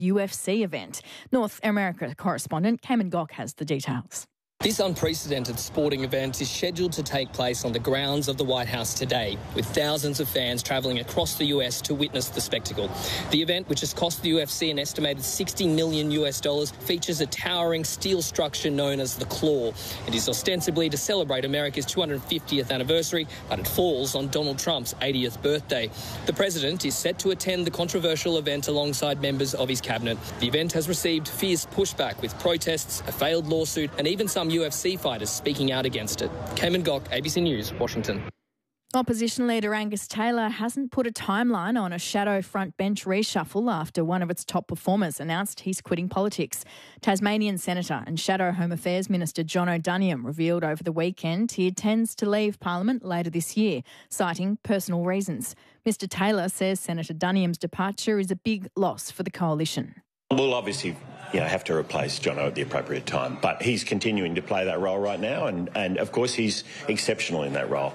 UFC event. North America correspondent Cayman Gok has the details. This unprecedented sporting event is scheduled to take place on the grounds of the White House today, with thousands of fans travelling across the US to witness the spectacle. The event, which has cost the UFC an estimated $60 million, features a towering steel structure known as the Claw. It is ostensibly to celebrate America's 250th anniversary, but it falls on Donald Trump's 80th birthday. The president is set to attend the controversial event alongside members of his cabinet. The event has received fierce pushback, with protests, a failed lawsuit, and even some UFC fighters speaking out against it. Cayman Gok, ABC News, Washington. Opposition leader Angus Taylor hasn't put a timeline on a shadow front bench reshuffle after one of its top performers announced he's quitting politics. Tasmanian Senator and Shadow Home Affairs Minister John O'Duniam revealed over the weekend he intends to leave Parliament later this year, citing personal reasons. Mr Taylor says Senator Duniam's departure is a big loss for the coalition. We'll obviously have to replace Jono at the appropriate time, but he's continuing to play that role right now, and of course he's exceptional in that role.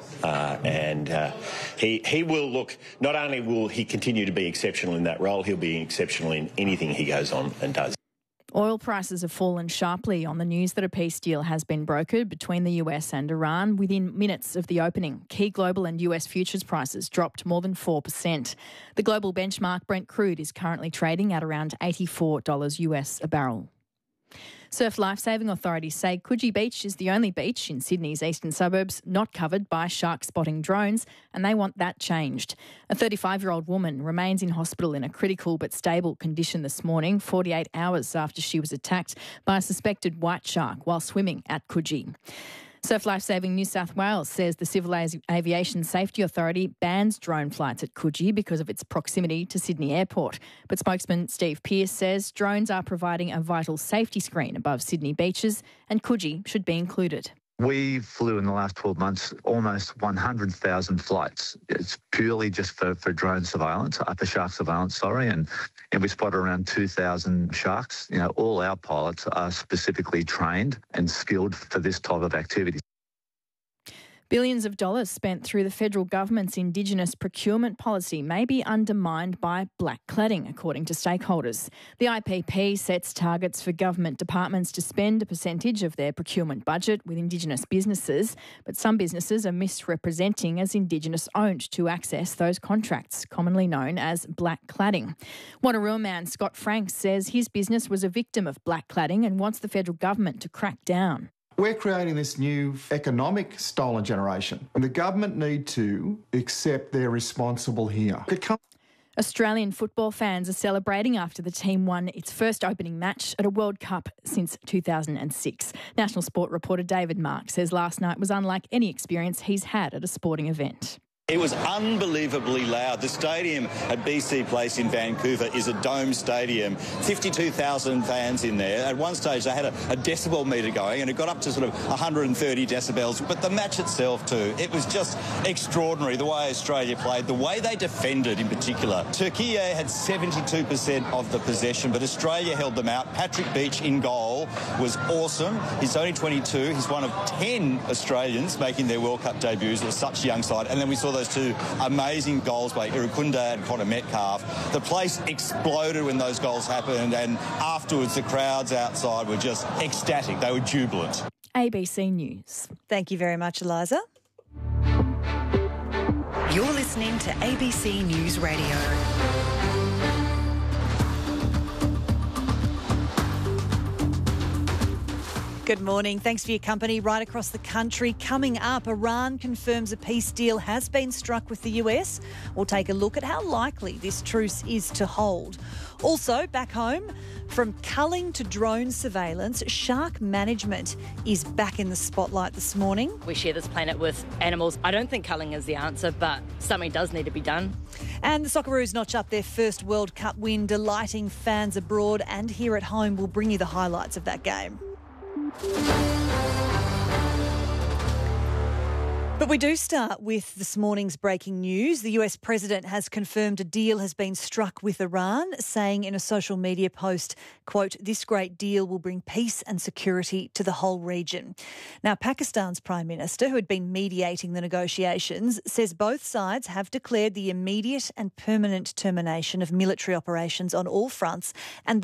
He will look, not only will he continue to be exceptional in that role, he'll be exceptional in anything he goes on and does. Oil prices have fallen sharply on the news that a peace deal has been brokered between the US and Iran within minutes of the opening. Key global and US futures prices dropped more than 4%. The global benchmark Brent crude is currently trading at around $84 US a barrel. Surf lifesaving authorities say Coogee Beach is the only beach in Sydney's eastern suburbs not covered by shark spotting drones, and they want that changed. A 35-year-old woman remains in hospital in a critical but stable condition this morning, 48 hours after she was attacked by a suspected white shark while swimming at Coogee. Surf Lifesaving New South Wales says the Civil Aviation Safety Authority bans drone flights at Coogee because of its proximity to Sydney Airport. But spokesman Steve Pearce says drones are providing a vital safety screen above Sydney beaches and Coogee should be included. We flew in the last 12 months almost 100,000 flights. It's purely just for drone surveillance, for shark surveillance, and we spotted around 2,000 sharks. All our pilots are specifically trained and skilled for this type of activity. Billions of dollars spent through the federal government's Indigenous procurement policy may be undermined by black cladding, according to stakeholders. The IPP sets targets for government departments to spend a percentage of their procurement budget with Indigenous businesses, but some businesses are misrepresenting as Indigenous-owned to access those contracts, commonly known as black cladding. Wanneroo man Scott Franks says his business was a victim of black cladding and wants the federal government to crack down. We're creating this new economic stolen generation, and the government need to accept they're responsible here. Australian football fans are celebrating after the team won its first opening match at a World Cup since 2006. National Sport reporter David Mark says last night was unlike any experience he's had at a sporting event. It was unbelievably loud. The stadium at BC Place in Vancouver is a dome stadium, 52,000 fans in there. At one stage they had a decibel meter going and it got up to sort of 130 decibels. But the match itself too, it was just extraordinary the way Australia played, the way they defended in particular. Turkey had 72% of the possession, but Australia held them out. Patrick Beach in goal was awesome. He's only 22. He's one of 10 Australians making their World Cup debuts at such a young side. And then we saw those two amazing goals by Irukunda and Connor Metcalf. The place exploded when those goals happened, and afterwards the crowds outside were just ecstatic. They were jubilant. ABC News. Thank you very much, Eliza. You're listening to ABC News Radio. Good morning. Thanks for your company. Right across the country, coming up, Iran confirms a peace deal has been struck with the US. We'll take a look at how likely this truce is to hold. Also, back home, from culling to drone surveillance, shark management is back in the spotlight this morning. We share this planet with animals. I don't think culling is the answer, but something does need to be done. And the Socceroos notch up their first World Cup win, delighting fans abroad and here at home. We'll bring you the highlights of that game. But we do start with this morning's breaking news. The US president has confirmed a deal has been struck with Iran, saying in a social media post, quote, "This great deal will bring peace and security to the whole region." Now, Pakistan's Prime Minister, who had been mediating the negotiations, says both sides have declared the immediate and permanent termination of military operations on all fronts, and